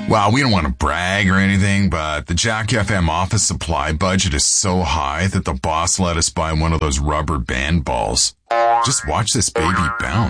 Well, we don't want to brag or anything, but the Jack FM office supply budget is so high that the boss let us buy one of those rubber band balls. Just watch this baby bounce.